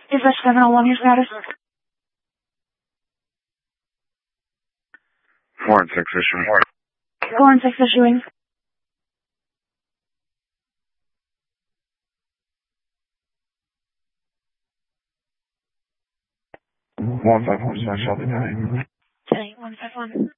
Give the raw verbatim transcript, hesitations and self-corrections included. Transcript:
Is this seven oh one your status? Four and six issuing. Four and six issuing. One five one, Shelby County. ten eight one five one.